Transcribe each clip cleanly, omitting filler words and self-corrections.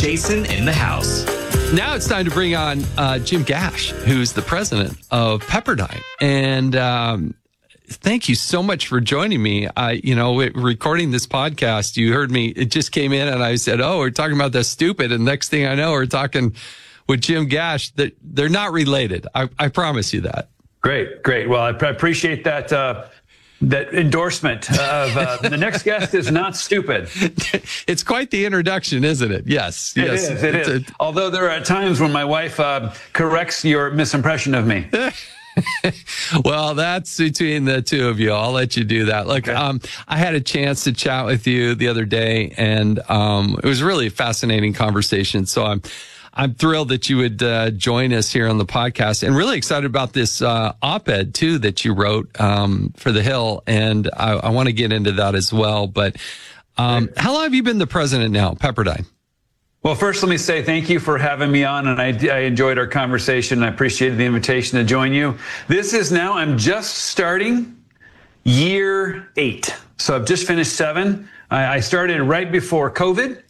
Jason in the House. Now it's time to bring on Jim Gash, who's the president of Pepperdine. And thank you so much for joining me. Recording this podcast, you heard me, it just came in and I said, we're talking about the stupid. And next thing I know, we're talking with Jim Gash. That they're not related. I promise you that. Great. Well, I appreciate that endorsement of the next guest is not stupid. It's quite the introduction, isn't it? Yes. It is. Although there are times when my wife corrects your misimpression of me. Well, that's between the two of you. I'll let you do that. Look, okay. I had a chance to chat with you the other day, and it was really a fascinating conversation. So I'm thrilled that you would join us here on the podcast, and really excited about this op-ed too that you wrote for The Hill, and I want to get into that as well. But how long have you been the president now, Pepperdine? Well, first, let me say thank you for having me on, and I enjoyed our conversation. I appreciated the invitation to join you. This is now, I'm just starting year 8. So I've just finished 7. I started right before COVID.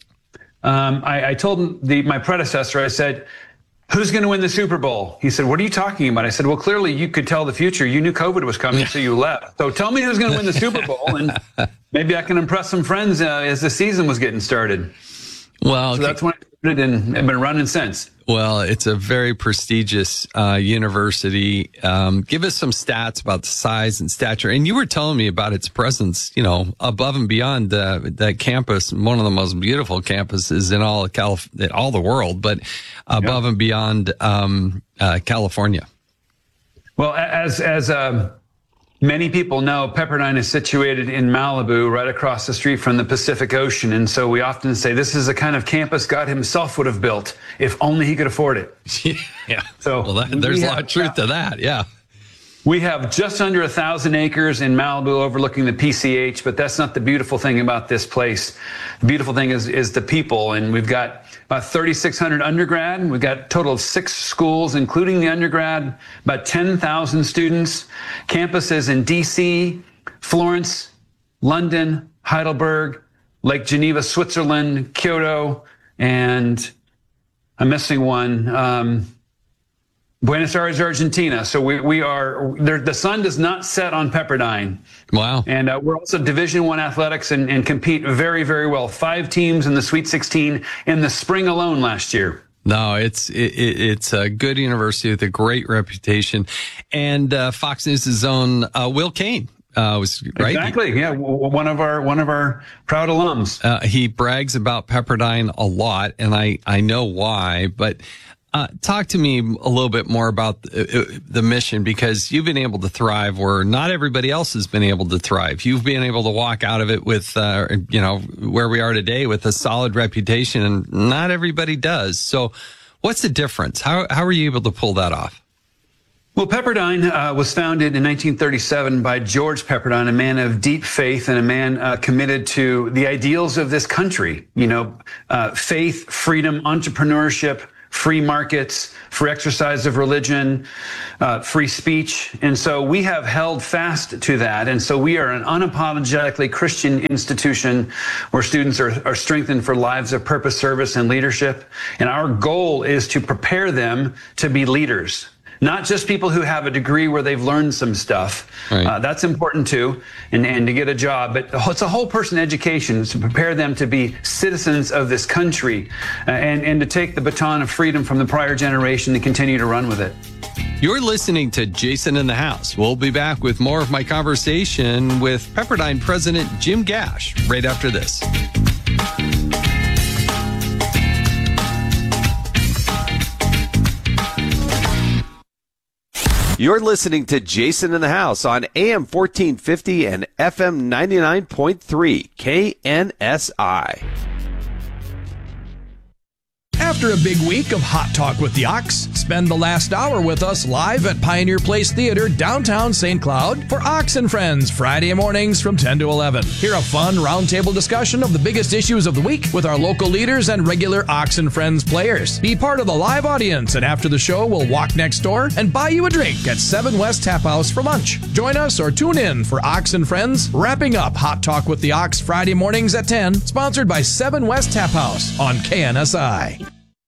I told my predecessor, I said, who's going to win the Super Bowl? He said, what are you talking about? I said, well, clearly you could tell the future. You knew COVID was coming, so you left. So tell me who's going to win the Super Bowl, and maybe I can impress some friends as the season was getting started. Well, so that's when I started, and I've been running since. Well, it's a very prestigious university. Give us some stats about the size and stature. And you were telling me about its presence, above and beyond that campus, one of the most beautiful campuses in all of all the world, but above and beyond California. Well, as many people know, Pepperdine is situated in Malibu, right across the street from the Pacific Ocean. And so we often say this is the kind of campus God himself would have built if only he could afford it. Yeah. So there's a lot of truth to that. Yeah. We have just under 1,000 acres in Malibu overlooking the PCH, but that's not the beautiful thing about this place. The beautiful thing is the people. And we've got about 3,600 undergrad. We've got a total of 6 schools, including the undergrad, about 10,000 students. Campuses in DC, Florence, London, Heidelberg, Lake Geneva, Switzerland, Kyoto, and I'm missing one. Buenos Aires, Argentina. So we are there. The sun does not set on Pepperdine. Wow. And we're also Division I athletics and compete very, very well. 5 teams in the Sweet 16 in the spring alone last year. No, it's a good university with a great reputation. And Fox News' own Will Cain was right. Exactly. Yeah, one of our proud alums. He brags about Pepperdine a lot, and I know why, but. Talk to me a little bit more about the mission, because you've been able to thrive where not everybody else has been able to thrive. You've been able to walk out of it with, where we are today with a solid reputation, and not everybody does. So what's the difference? How are you able to pull that off? Well, Pepperdine was founded in 1937 by George Pepperdine, a man of deep faith and a man committed to the ideals of this country. Faith, freedom, entrepreneurship, free markets, free exercise of religion, free speech. And so we have held fast to that. And so we are an unapologetically Christian institution where students are strengthened for lives of purpose, service, and leadership. And our goal is to prepare them to be leaders. Not just people who have a degree where they've learned some stuff. Right. That's important too, and to get a job. But it's a whole person education to prepare them to be citizens of this country and to take the baton of freedom from the prior generation and continue to run with it. You're listening to Jason in the House. We'll be back with more of my conversation with Pepperdine President Jim Gash right after this. You're listening to Jason in the House on AM 1450 and FM 99.3 KNSI. After a big week of Hot Talk with the Ox, spend the last hour with us live at Pioneer Place Theater, downtown St. Cloud, for Ox and Friends, Friday mornings from 10 to 11. Hear a fun roundtable discussion of the biggest issues of the week with our local leaders and regular Ox and Friends players. Be part of the live audience, and after the show, we'll walk next door and buy you a drink at 7 West Tap House for lunch. Join us or tune in for Ox and Friends, wrapping up Hot Talk with the Ox Friday mornings at 10, sponsored by 7 West Tap House on KNSI.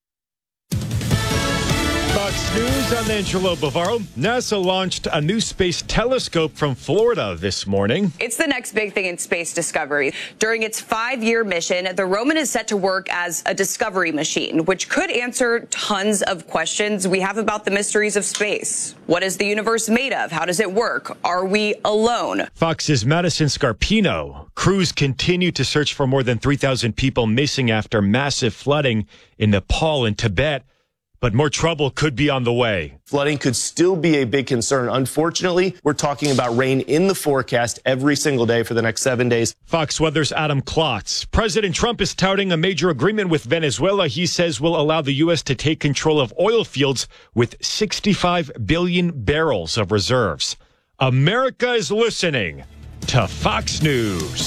Fox News, I'm Angelo Bavaro. NASA launched a new space telescope from Florida this morning. It's the next big thing in space discovery. During its 5-year mission, the Roman is set to work as a discovery machine, which could answer tons of questions we have about the mysteries of space. What is the universe made of? How does it work? Are we alone? Fox's Madison Scarpino. Crews continue to search for more than 3,000 people missing after massive flooding in Nepal and Tibet. But more trouble could be on the way. Flooding could still be a big concern. Unfortunately, we're talking about rain in the forecast every single day for the next 7 days. Fox Weather's Adam Klotz. President Trump is touting a major agreement with Venezuela he says will allow the U.S. to take control of oil fields with 65 billion barrels of reserves. America is listening to Fox News.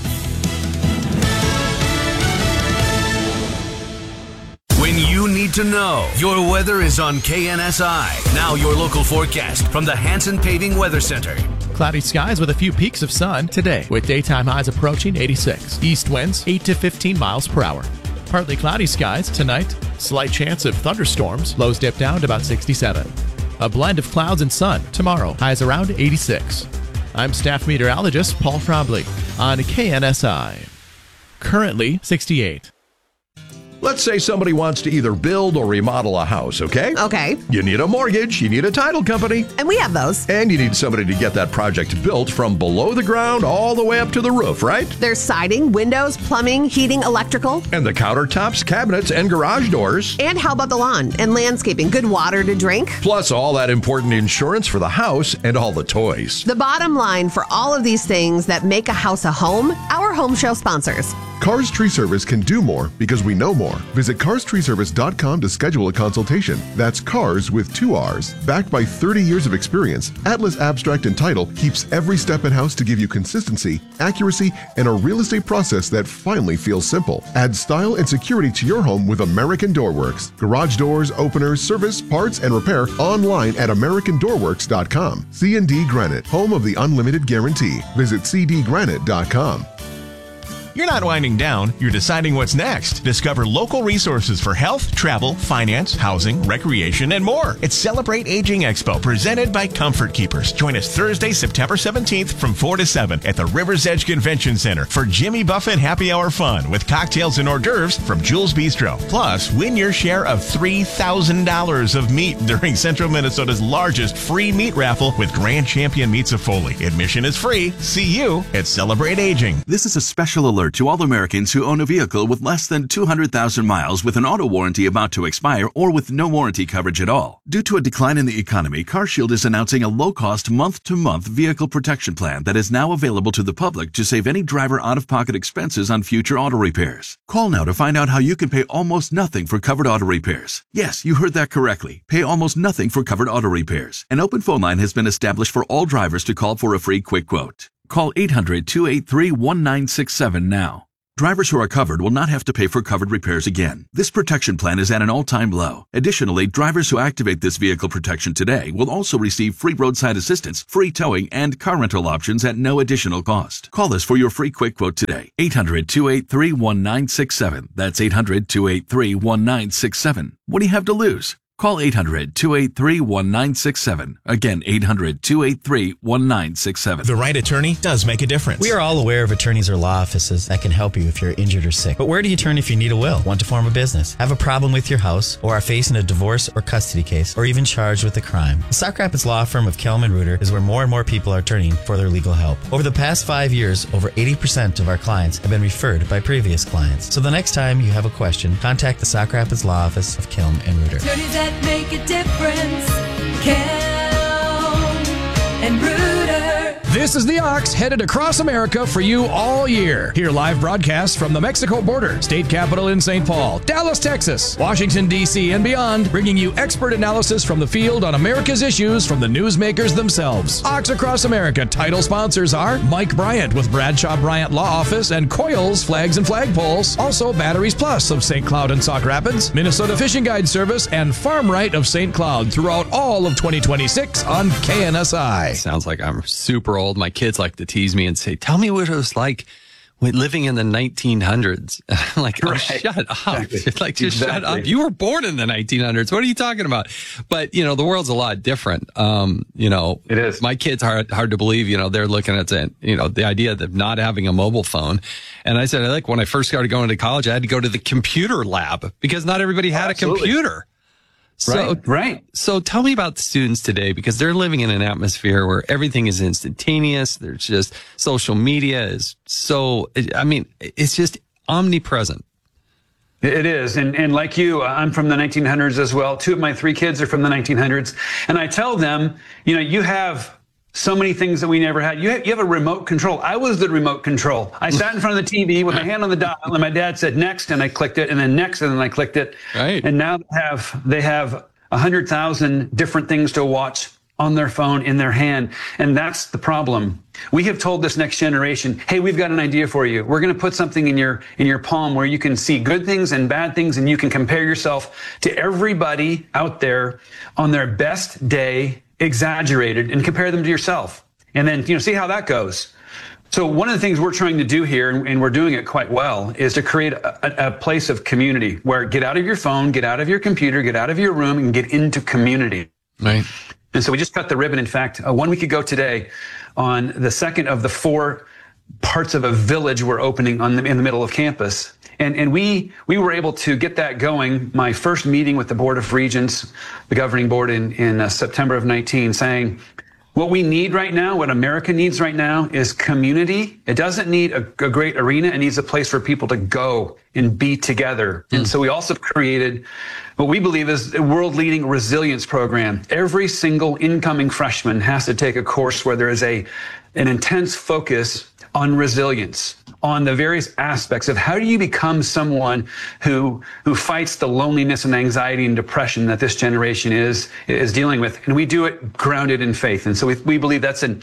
When you need to know, your weather is on KNSI. Now your local forecast from the Hanson Paving Weather Center. Cloudy skies with a few peaks of sun today, with daytime highs approaching 86. East winds 8 to 15 miles per hour. Partly cloudy skies tonight. Slight chance of thunderstorms. Lows dip down to about 67. A blend of clouds and sun tomorrow. Highs around 86. I'm staff meteorologist Paul Trombley on KNSI. Currently 68. Let's say somebody wants to either build or remodel a house, okay? Okay. You need a mortgage, you need a title company. And we have those. And you need somebody to get that project built from below the ground all the way up to the roof, right? There's siding, windows, plumbing, heating, electrical. And the countertops, cabinets, and garage doors. And how about the lawn and landscaping? Good water to drink. Plus all that important insurance for the house and all the toys. The bottom line for all of these things that make a house a home, our home show sponsors. Cars Tree Service can do more because we know more. Visit carstreeservice.com to schedule a consultation. That's cars with 2 R's. Backed by 30 years of experience, Atlas Abstract and Title keeps every step in-house to give you consistency, accuracy, and a real estate process that finally feels simple. Add style and security to your home with American Doorworks. Garage doors, openers, service, parts, and repair online at AmericanDoorworks.com. C&D Granite, home of the unlimited guarantee. Visit cdgranite.com. You're not winding down, you're deciding what's next. Discover local resources for health, travel, finance, housing, recreation, and more. It's Celebrate Aging Expo, presented by Comfort Keepers. Join us Thursday, September 17th from 4 to 7 at the Rivers Edge Convention Center for Jimmy Buffett Happy Hour fun with cocktails and hors d'oeuvres from Jules Bistro. Plus, win your share of $3,000 of meat during Central Minnesota's largest free meat raffle with Grand Champion Meats of Foley. Admission is free. See you at Celebrate Aging. This is a special alert to all Americans who own a vehicle with less than 200,000 miles with an auto warranty about to expire or with no warranty coverage at all. Due to a decline in the economy, CarShield is announcing a low-cost month-to-month vehicle protection plan that is now available to the public to save any driver out-of-pocket expenses on future auto repairs. Call now to find out how you can pay almost nothing for covered auto repairs. Yes, you heard that correctly. Pay almost nothing for covered auto repairs. An open phone line has been established for all drivers to call for a free quick quote. Call 800-283-1967 now. Drivers who are covered will not have to pay for covered repairs again. This protection plan is at an all-time low. Additionally, drivers who activate this vehicle protection today will also receive free roadside assistance, free towing, and car rental options at no additional cost. Call us for your free quick quote today. 800-283-1967. That's 800-283-1967. What do you have to lose? Call 800-283-1967. Again, 800-283-1967. The right attorney does make a difference. We are all aware of attorneys or law offices that can help you if you're injured or sick. But where do you turn if you need a will, want to form a business, have a problem with your house, or are facing a divorce or custody case, or even charged with a crime? The Sauk Rapids law firm of Kelm & Reuter is where more and more people are turning for their legal help. Over the past 5 years, over 80% of our clients have been referred by previous clients. So the next time you have a question, contact the Sauk Rapids law office of Kelm & Reuter. Attorneys that make a difference. Kelm & Reuter. This is the Ox headed across America for you all year. Hear live broadcasts from the Mexico border, state capital in St. Paul, Dallas, Texas, Washington, D.C., and beyond, bringing you expert analysis from the field on America's issues from the newsmakers themselves. Ox Across America title sponsors are Mike Bryant with Bradshaw Bryant Law Office and Coils Flags and Flagpoles. Also Batteries Plus of St. Cloud and Sauk Rapids, Minnesota Fishing Guide Service, and Farm Right of St. Cloud throughout all of 2026 on KNSI. Sounds like I'm super old. My kids like to tease me and say, tell me what it was like when living in the 1900s. I'm like, oh, shut up. Exactly. Like, just shut up. You were born in the 1900s. What are you talking about? But, you know, the world's a lot different. You know, it is. My kids are hard to believe, you know, they're looking at, you know, the idea of not having a mobile phone. And I said, like, when I first started going to college, I had to go to the computer lab because not everybody had a computer. Right. So tell me about the students today, because they're living in an atmosphere where everything is instantaneous. There's just social media is so, I mean, it's just omnipresent. It is. And like you, I'm from the 1900s as well. 2 of my 3 kids are from the 1900s. And I tell them, you know, you have so many things that we never had. You have a remote control. I was the remote control. I sat in front of the TV with my hand on the dial, and my dad said next, and I clicked it, and then next, and then I clicked it. Right. And now they have 100,000 different things to watch on their phone in their hand. And that's the problem. We have told this next generation, hey, we've got an idea for you. We're going to put something in your palm where you can see good things and bad things, and you can compare yourself to everybody out there on their best day, exaggerated, and compare them to yourself. And then, you know, see how that goes. So one of the things we're trying to do here, and we're doing it quite well, is to create a place of community where get out of your phone, get out of your computer, get out of your room, and get into community. Right. And so we just cut the ribbon. In fact, 1 week ago today, on the second of the 4 parts of a village we're opening in the middle of campus. And we were able to get that going. My first meeting with the Board of Regents, the governing board in September of 19, saying, what we need right now, what America needs right now is community. It doesn't need a great arena. It needs a place for people to go and be together. And so we also created what we believe is a world-leading resilience program. Every single incoming freshman has to take a course where there is an intense focus on resilience, on the various aspects of how do you become someone who fights the loneliness and anxiety and depression that this generation is dealing with. And we do it grounded in faith. And so we believe that's an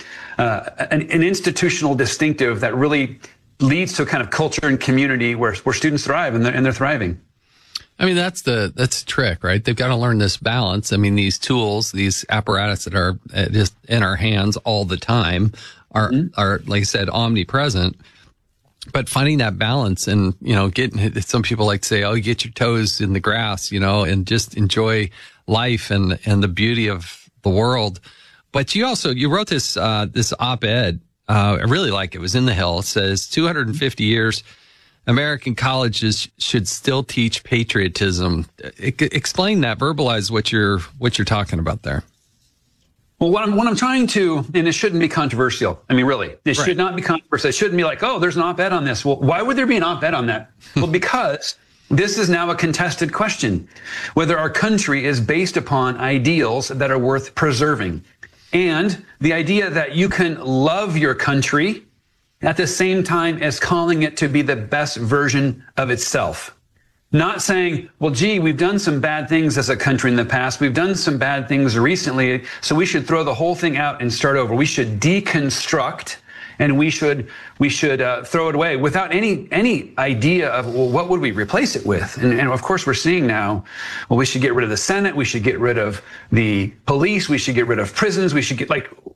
institutional distinctive that really leads to a kind of culture and community where students thrive, and they're thriving. I mean, that's the trick, right? They've got to learn this balance. I mean, these tools, these apparatus that are just in our hands all the time are, like I said, omnipresent. But finding that balance and, you know, some people like to say, oh, you get your toes in the grass, you know, and just enjoy life and the beauty of the world. But you wrote this op-ed. I really like it. It was in the Hill. It says 250 years, American colleges should still teach patriotism. Explain that, verbalize what you're talking about there. Well, what I'm trying to, and it shouldn't be controversial. I mean, really, it should not be controversial. It shouldn't be like, oh, there's an op-ed on this. Well, why would there be an op-ed on that? Well, because this is now a contested question, whether our country is based upon ideals that are worth preserving. And the idea that you can love your country at the same time as calling it to be the best version of itself. Not saying, well, gee, we've done some bad things as a country in the past. We've done some bad things recently, so we should throw the whole thing out and start over. We should deconstruct, and we should throw it away without any idea of, well, what would we replace it with? And of course, we're seeing now, well, we should get rid of the Senate. We should get rid of the police. We should get rid of prisons. We should get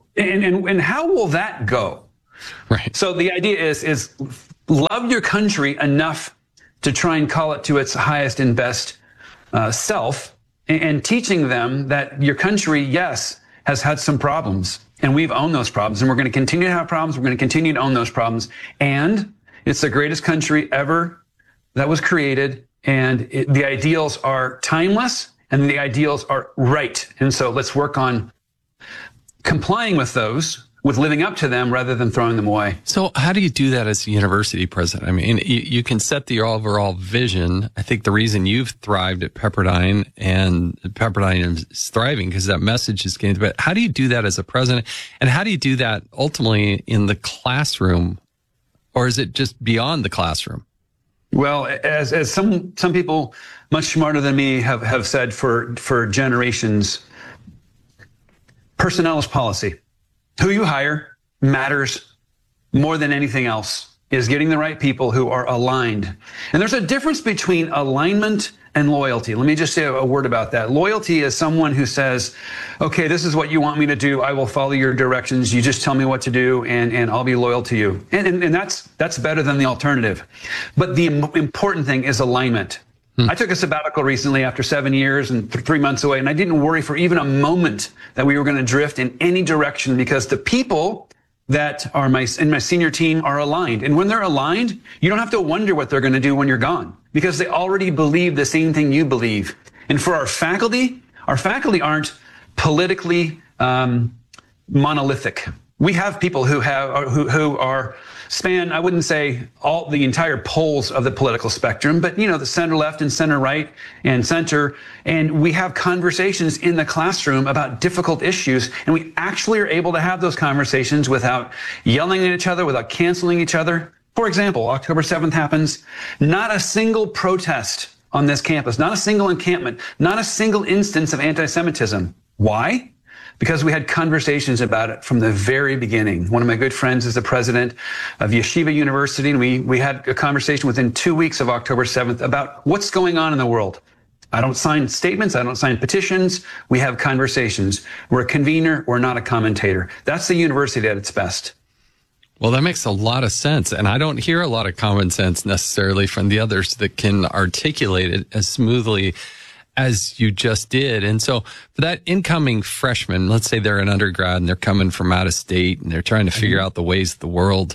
and how will that go? Right. So the idea is love your country enough to try and call it to its highest and best self, and teaching them that your country, yes, has had some problems, and we've owned those problems, and we're going to continue to have problems. We're going to continue to own those problems, and it's the greatest country ever that was created, and the ideals are timeless, and the ideals are right. And so let's work on complying with those, with living up to them rather than throwing them away. So how do you do that as a university president? I mean, you can set the overall vision. I think the reason you've thrived at Pepperdine and Pepperdine is thriving because that message is getting, but how do you do that as a president? And how do you do that ultimately in the classroom? Or is it just beyond the classroom? Well, as some people much smarter than me have said for generations, personnel is policy. Who you hire matters more than anything else, is getting the right people who are aligned. And there's a difference between alignment and loyalty. Let me just say a word about that. Loyalty is someone who says, okay, this is what you want me to do. I will follow your directions. You just tell me what to do and I'll be loyal to you. And that's better than the alternative. But the important thing is alignment. I took a sabbatical recently after 7 years and 3 months away, and I didn't worry for even a moment that we were going to drift in any direction because the people that are in my senior team are aligned. And when they're aligned, you don't have to wonder what they're going to do when you're gone because they already believe the same thing you believe. And for our faculty aren't politically monolithic. We have people who are span, I wouldn't say the entire poles of the political spectrum, but the center left and center right and center. And we have conversations in the classroom about difficult issues. And we actually are able to have those conversations without yelling at each other, without canceling each other. For example, October 7th happens. Not a single protest on this campus, not a single encampment, not a single instance of anti-Semitism. Why? Because we had conversations about it from the very beginning. One of my good friends is the president of Yeshiva University, and we had a conversation within 2 weeks of October 7th about what's going on in the world. I don't sign statements. I don't sign petitions. We have conversations. We're a convener. We're not a commentator. That's the university at its best. Well, that makes a lot of sense. And I don't hear a lot of common sense necessarily from the others that can articulate it as smoothly as you just did. And so for that incoming freshman, let's say they're an undergrad and they're coming from out of state and they're trying to figure out the ways of the world.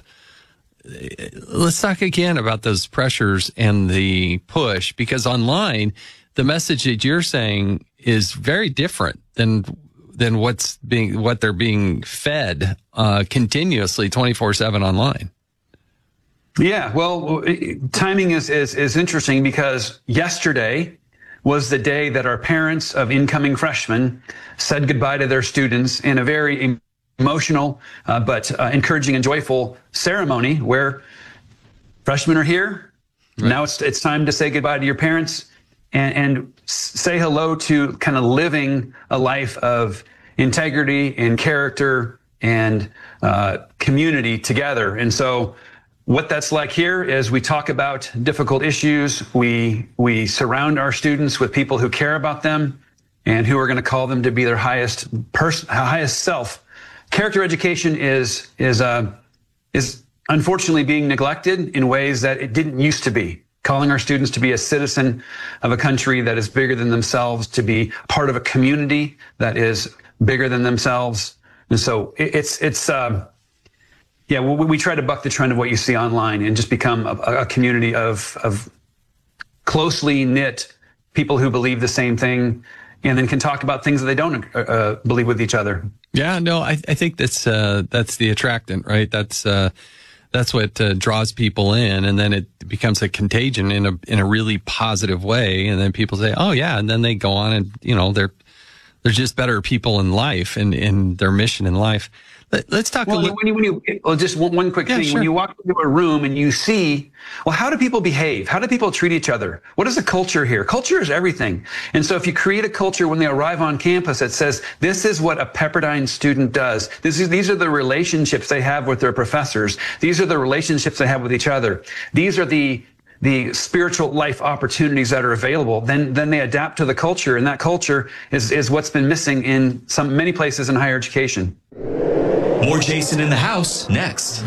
Let's talk again about those pressures and the push, because online, the message that you're saying is very different than what they're being fed continuously 24/7 online. Yeah, well, timing is interesting because yesterday was the day that our parents of incoming freshmen said goodbye to their students in a very emotional but encouraging and joyful ceremony where freshmen are here. Right. Now it's time to say goodbye to your parents and say hello to kind of living a life of integrity and character and community together. And so what that's like here is we talk about difficult issues. We surround our students with people who care about them and who are going to call them to be their highest self. Character education is unfortunately being neglected in ways that it didn't used to be. Calling our students to be a citizen of a country that is bigger than themselves, to be part of a community that is bigger than themselves. And so we try to buck the trend of what you see online and just become a community of closely knit people who believe the same thing and then can talk about things that they don't believe with each other. Yeah, no, I think that's the attractant, right? That's what draws people in, and then it becomes a contagion in a really positive way. And then people say, "Oh yeah," and then they go on and they're just better people in life and in their mission in life. Let's talk a little. Just one quick thing. Sure. When you walk into a room and you see, how do people behave? How do people treat each other? What is the culture here? Culture is everything. And so if you create a culture when they arrive on campus that says, this is what a Pepperdine student does. These are the relationships they have with their professors. These are the relationships they have with each other. These are the spiritual life opportunities that are available, then they adapt to the culture. And that culture is what's been missing in many places in higher education. More Jason in the House next.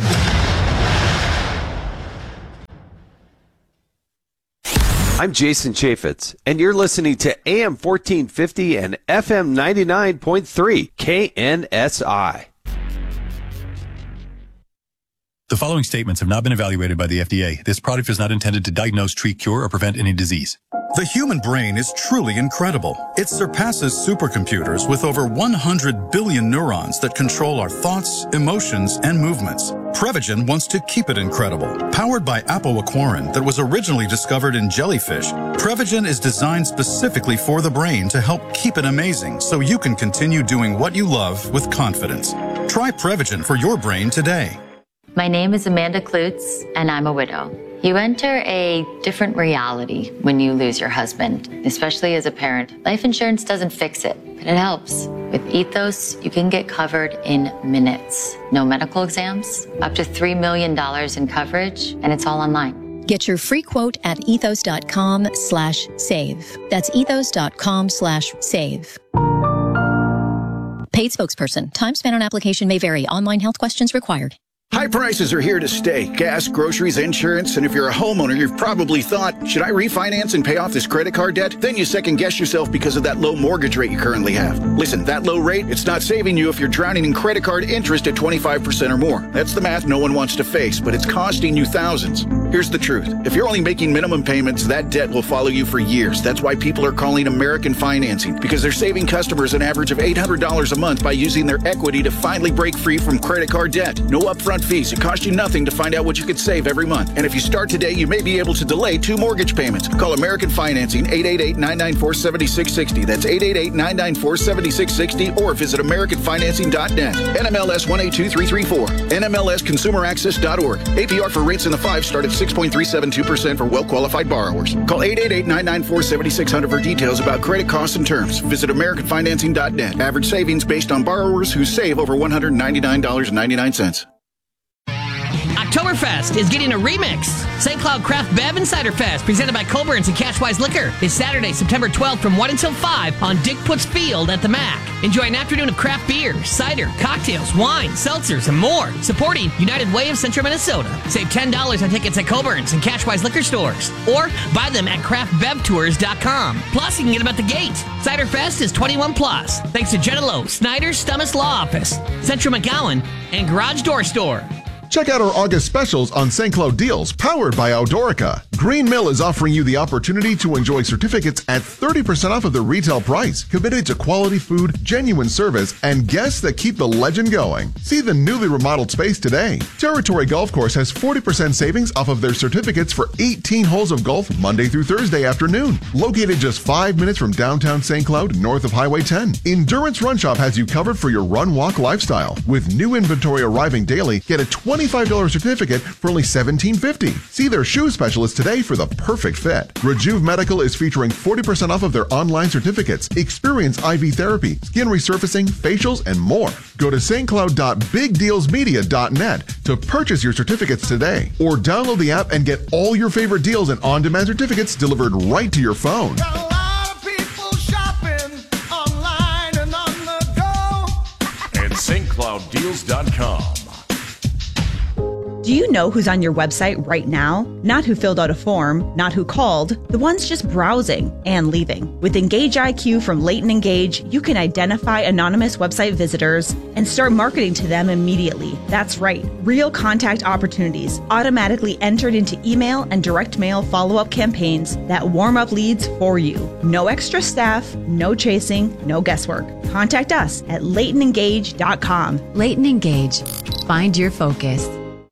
I'm Jason Chaffetz, and you're listening to AM 1450 and FM 99.3 KNSI. The following statements have not been evaluated by the FDA. This product is not intended to diagnose, treat, cure, or prevent any disease. The human brain is truly incredible. It surpasses supercomputers with over 100 billion neurons that control our thoughts, emotions, and movements. Prevagen wants to keep it incredible. Powered by apoaquarin that was originally discovered in jellyfish, Prevagen is designed specifically for the brain to help keep it amazing so you can continue doing what you love with confidence. Try Prevagen for your brain today. My name is Amanda Klutz, and I'm a widow. You enter a different reality when you lose your husband, especially as a parent. Life insurance doesn't fix it, but it helps. With Ethos, you can get covered in minutes. No medical exams, up to $3 million in coverage, and it's all online. Get your free quote at ethos.com/save. That's ethos.com/save. Paid spokesperson. Time spent on application may vary. Online health questions required. High prices are here to stay. Gas, groceries, insurance, and if you're a homeowner, you've probably thought, should I refinance and pay off this credit card debt? Then you second guess yourself because of that low mortgage rate you currently have. Listen, that low rate, it's not saving you if you're drowning in credit card interest at 25% or more. That's the math no one wants to face, but it's costing you thousands. Here's the truth. If you're only making minimum payments, that debt will follow you for years. That's why people are calling American Financing, because they're saving customers an average of $800 a month by using their equity to finally break free from credit card debt. No upfront fees. It costs you nothing to find out what you could save every month. And if you start today, you may be able to delay 2 mortgage payments. Call American Financing, 888-994-7660. That's 888-994-7660, or visit AmericanFinancing.net. NMLS 182334. NMLSConsumerAccess.org. APR for rates in the 5 start at 6.372% for well-qualified borrowers. Call 888-994-7600 for details about credit costs and terms. Visit AmericanFinancing.net. Average savings based on borrowers who save over $199.99. Oktoberfest is getting a remix. St. Cloud Craft Bev and Cider Fest, presented by Coborn's and Cashwise Liquor, is Saturday, September 12th from 1 until 5 on Dick Putz Field at the MAC. Enjoy an afternoon of craft beer, cider, cocktails, wine, seltzers, and more. Supporting United Way of Central Minnesota. Save $10 on tickets at Coborn's and Cashwise Liquor stores, or buy them at craftbevtours.com. Plus, you can get them at the gate. Cider Fest is 21 plus. Thanks to Jenna Lowe, Snyder's Stummis Law Office, Central McGowan, and Garage Door Store. Check out our August specials on St. Cloud deals powered by Eldorica. Green Mill is offering you the opportunity to enjoy certificates at 30% off of the retail price, committed to quality food, genuine service, and guests that keep the legend going. See the newly remodeled space today. Territory Golf Course has 40% savings off of their certificates for 18 holes of golf Monday through Thursday afternoon. Located just 5 minutes from downtown St. Cloud, north of Highway 10. Endurance Run Shop has you covered for your run-walk lifestyle. With new inventory arriving daily, get a $25 certificate for only $17.50. See their shoe specialist today for the perfect fit. Rejuve Medical is featuring 40% off of their online certificates. Experience IV therapy, skin resurfacing, facials, and more. Go to stcloud.bigdealsmedia.net to purchase your certificates today, or download the app and get all your favorite deals and on-demand certificates delivered right to your phone. And stclouddeals.com. Do you know who's on your website right now? Not who filled out a form, not who called, the ones just browsing and leaving. With Engage IQ from Leighton Engage, you can identify anonymous website visitors and start marketing to them immediately. That's right, real contact opportunities automatically entered into email and direct mail follow-up campaigns that warm up leads for you. No extra staff, no chasing, no guesswork. Contact us at LeightonEngage.com. Leighton Engage. Find your focus.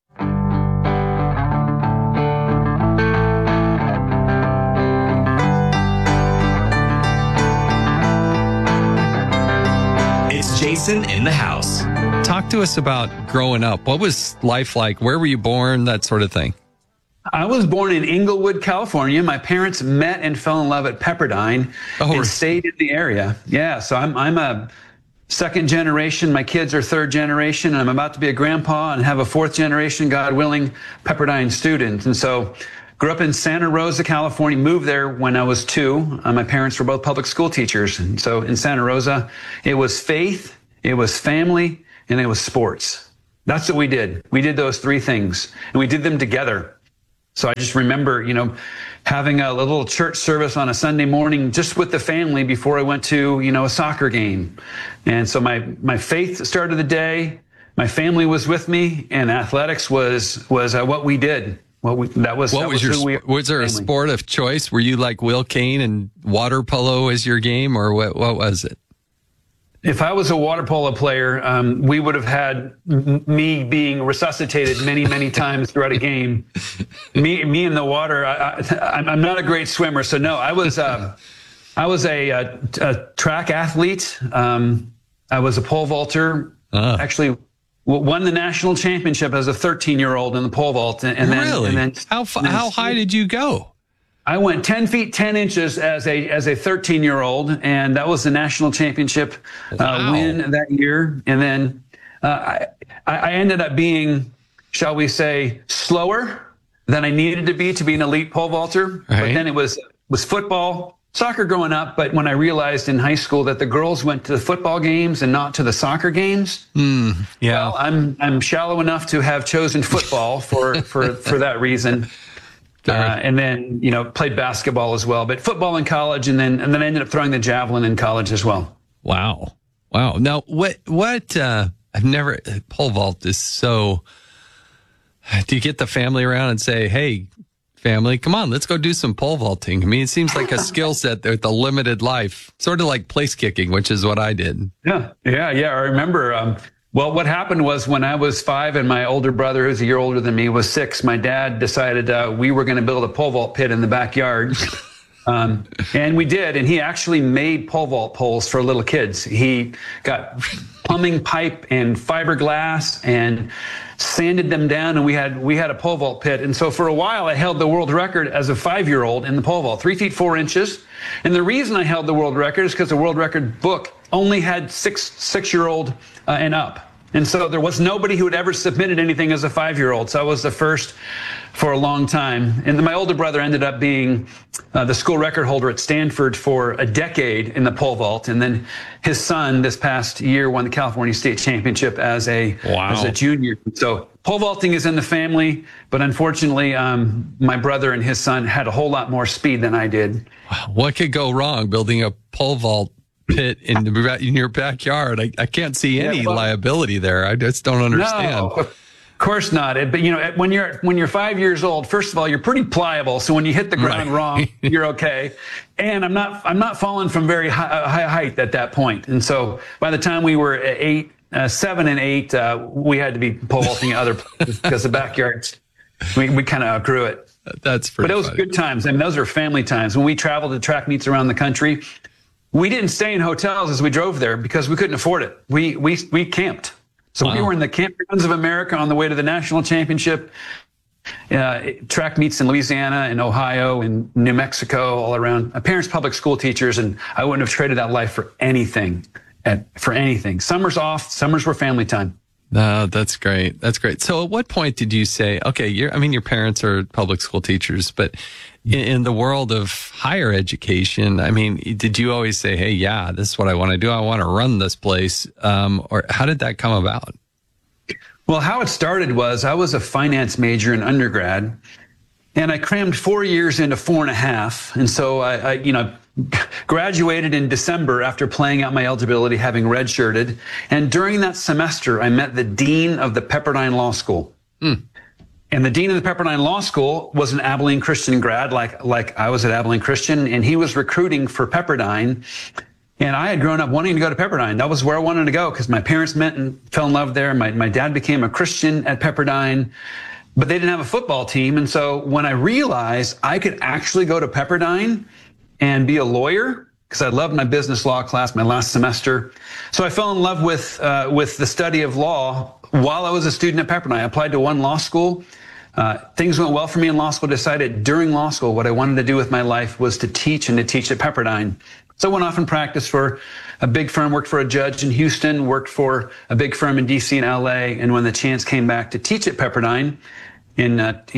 Jason in the house. Talk to us about growing up. What was life like? Where were you born? That sort of thing. I was born in Inglewood, California. My parents met and fell in love at Pepperdine and stayed in the area. Yeah, so I'm a second generation. My kids are third generation, and I'm about to be a grandpa and have a fourth generation, God willing, Pepperdine student. And so grew up in Santa Rosa, California, moved there when I was 2. My parents were both public school teachers. And so in Santa Rosa, it was faith, it was family, and it was sports. That's what we did. We did those 3 things, and we did them together. So I just remember, having a little church service on a Sunday morning just with the family before I went to, a soccer game. And so my faith started the day. my family was with me, and athletics was what we did. Was there a sport of choice? Were you like Will Kane and water polo as your game, or what was it? If I was a water polo player, we would have had me being resuscitated many, many times throughout a game. Me in the water. I'm not a great swimmer, so no. I was a track athlete. I was a pole vaulter. Actually, won the national championship as a 13-year-old in the pole vault. And then how high did you go? I went 10 feet 10 inches as a 13-year-old, and that was the national championship win that year. And then I ended up being, shall we say, slower than I needed to be an elite pole vaulter. Right. But then it was football, soccer growing up. But when I realized in high school that the girls went to the football games and not to the soccer games, well, I'm shallow enough to have chosen football for that reason. And then, played basketball as well, but football in college, and then I ended up throwing the javelin in college as well. Wow. Now, I've never, pole vault is so, do you get the family around and say, hey, family, come on, let's go do some pole vaulting? I mean, it seems like a skill set with a limited life, sort of like place kicking, which is what I did. Yeah. I remember, well, what happened was when I was 5 and my older brother, who's a year older than me, was 6, my dad decided we were going to build a pole vault pit in the backyard. And we did. And he actually made pole vault poles for little kids. He got plumbing pipe and fiberglass and sanded them down, and we had a pole vault pit. And so for a while, I held the world record as a 5-year-old in the pole vault, 3 feet 4 inches. And the reason I held the world record is because the world record book only had six-year-old and up. And so there was nobody who had ever submitted anything as a 5-year-old. So I was the first for a long time. And then my older brother ended up being the school record holder at Stanford for a decade in the pole vault. And then his son this past year won the California State Championship as a junior. So pole vaulting is in the family, but unfortunately, my brother and his son had a whole lot more speed than I did. What could go wrong building a pole vault pit in your backyard? I can't see any liability there. I just don't understand. No, of course not. But when you're 5 years old, first of all, you're pretty pliable. So when you hit the ground wrong, you're okay. And I'm not falling from very high height at that point. And so by the time we were 7 and 8, we had to be pole vaulting other places because the backyards, we kind of outgrew it. That's pretty. But it was good times. I mean, those are family times. When we traveled to track meets around the country, we didn't stay in hotels as we drove there because we couldn't afford it. We camped. So we were in the campgrounds of America on the way to the national championship. Track meets in Louisiana and Ohio and New Mexico, all around. My parents, public school teachers, and I wouldn't have traded that life for anything. Summers off, summers were family time. No, that's great. That's great. So at what point did you say, okay, your parents are public school teachers, but in the world of higher education, I mean, did you always say, hey, yeah, this is what I want to do. I want to run this place. Or how did that come about? Well, how it started was I was a finance major in undergrad, and I crammed 4 years into 4.5. And so I graduated in December after playing out my eligibility, having redshirted. And during that semester, I met the dean of the Pepperdine Law School. And the dean of the Pepperdine Law School was an Abilene Christian grad, like I was at Abilene Christian, and he was recruiting for Pepperdine. And I had grown up wanting to go to Pepperdine. That was where I wanted to go because my parents met and fell in love there. My dad became a Christian at Pepperdine, but they didn't have a football team. And so when I realized I could actually go to Pepperdine and be a lawyer, because I loved my business law class my last semester. So I fell in love with the study of law while I was a student at Pepperdine. I applied to one law school. Things went well for me in law school. Decided during law school what I wanted to do with my life was to teach and to teach at Pepperdine. So I went off and practiced for a big firm, worked for a judge in Houston, worked for a big firm in DC and LA. And when the chance came back to teach at Pepperdine in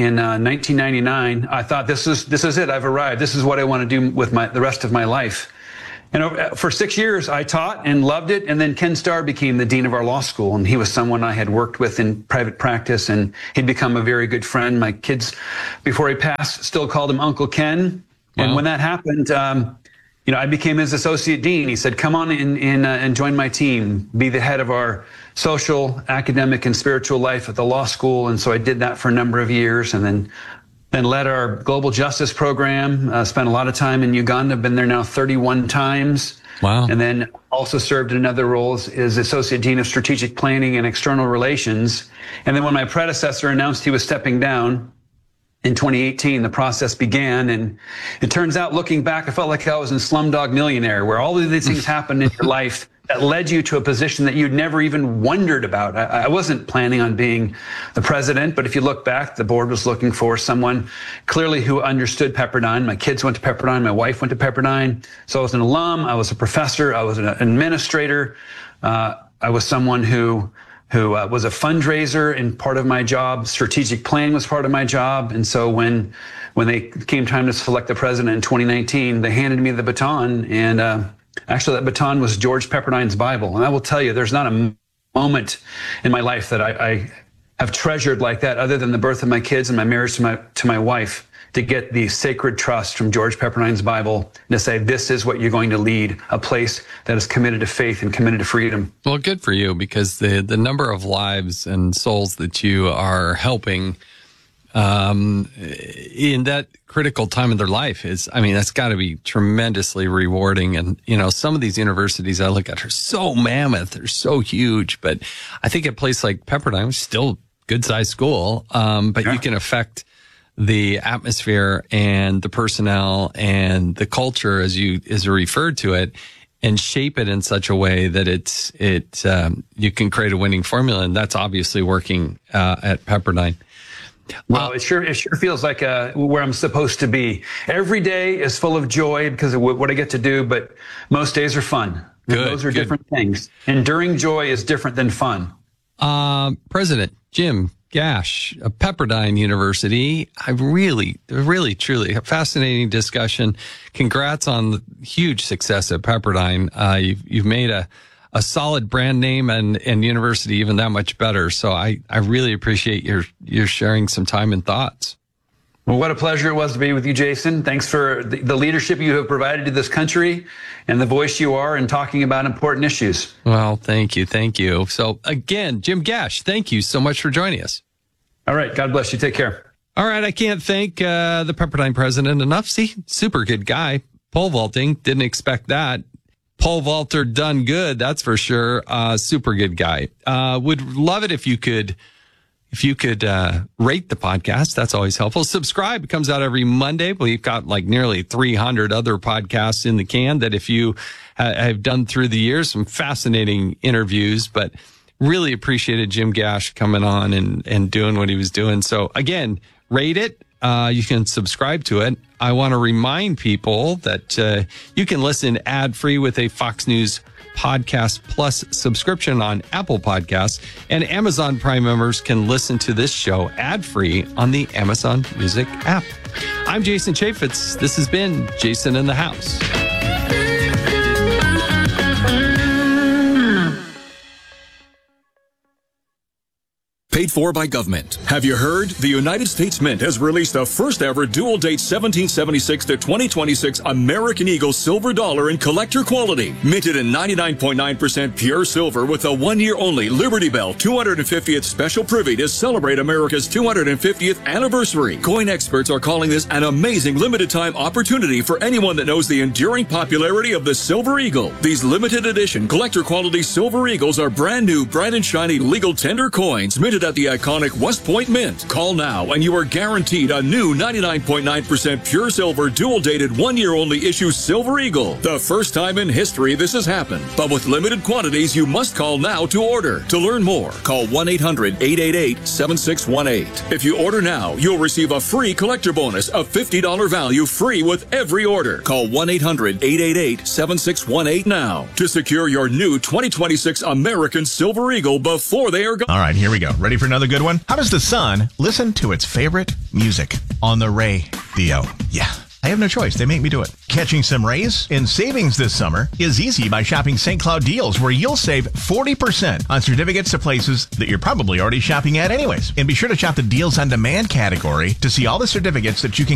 1999, I thought, this is it. I've arrived. This is what I want to do with the rest of my life. And for 6 years, I taught and loved it. And then Ken Starr became the dean of our law school. And he was someone I had worked with in private practice. And he'd become a very good friend. My kids, before he passed, still called him Uncle Ken. Wow. And when that happened, I became his associate dean. He said, come on in and join my team, be the head of our social, academic, and spiritual life at the law school. And so I did that for a number of years, and then led our global justice program, spent a lot of time in Uganda, been there now 31 times. Wow. And then also served in another roles as associate dean of strategic planning and external relations. And then when my predecessor announced he was stepping down, in 2018, the process began, and it turns out, looking back, I felt like I was in Slumdog Millionaire, where all of these things happened in your life that led you to a position that you'd never even wondered about. I wasn't planning on being the president, but if you look back, the board was looking for someone clearly who understood Pepperdine. My kids went to Pepperdine. My wife went to Pepperdine. So I was an alum. I was a professor. I was an administrator. I was someone who was a fundraiser in part of my job. Strategic planning was part of my job. And so when they came time to select the president in 2019, they handed me the baton. And actually, that baton was George Pepperdine's Bible. And I will tell you, there's not a moment in my life that I have treasured like that, other than the birth of my kids and my marriage to my wife, to get the sacred trust from George Pepperdine's Bible and to say, this is what you're going to lead, a place that is committed to faith and committed to freedom. Well, good for you, because the number of lives and souls that you are helping in that critical time of their life that's got to be tremendously rewarding. And, some of these universities I look at are so mammoth, they're so huge, but I think a place like Pepperdine, which is still a good-sized school, but you can affect the atmosphere and the personnel and the culture, as you referred to it, and shape it in such a way that you can create a winning formula. And that's obviously working at Pepperdine. Well, it sure feels like where I'm supposed to be. Every day is full of joy because of what I get to do, but most days are fun. Those are different things. Enduring joy is different than fun. President Jim Gash, Pepperdine University. I really, truly a fascinating discussion. Congrats on the huge success at Pepperdine. You've made a solid brand name and university even that much better. So I really appreciate your sharing some time and thoughts. Well, what a pleasure it was to be with you, Jason. Thanks for the leadership you have provided to this country and the voice you are in talking about important issues. Well, thank you. So again, Jim Gash, thank you so much for joining us. All right. God bless you. Take care. All right. I can't thank the Pepperdine president enough. See, super good guy. Pole vaulting. Didn't expect that. Pole vaulter done good. That's for sure. Super good guy. Would love it if you could rate the podcast. That's always helpful. Subscribe. It comes out every Monday. We've got like nearly 300 other podcasts in the can that if you have done through the years, some fascinating interviews, but really appreciated Jim Gash coming on and doing what he was doing. So again, rate it. You can subscribe to it. I want to remind people that you can listen ad-free with a Fox News Podcast Plus subscription on Apple Podcasts, and Amazon Prime members can listen to this show ad-free on the Amazon Music app. I'm Jason Chaffetz. This has been Jason in the House. Paid for by government. Have you heard? The United States Mint has released the first ever dual date 1776 to 2026 American Eagle silver dollar in collector quality. Minted in 99.9% pure silver with a 1 year only Liberty Bell 250th special privy to celebrate America's 250th anniversary. Coin experts are calling this an amazing limited time opportunity for anyone that knows the enduring popularity of the Silver Eagle. These limited edition collector quality Silver Eagles are brand new, bright and shiny legal tender coins minted at the iconic West Point Mint. Call now and you are guaranteed a new 99.9% pure silver dual dated 1 year only issue Silver Eagle. The first time in history this has happened. But with limited quantities, you must call now to order. To learn more, call 1-800-888-7618. If you order now, you'll receive a free collector bonus of $50 value free with every order. Call 1-800-888-7618 now to secure your new 2026 American Silver Eagle before they are gone. All right, here we go. Ready for another good one? How does the sun listen to its favorite music? On the radio. Yeah, I have no choice. They make me do it. Catching some rays in savings this summer is easy by shopping St. Cloud Deals, where you'll save 40% on certificates to places that you're probably already shopping at anyways. And be sure to shop the Deals on Demand category to see all the certificates that you can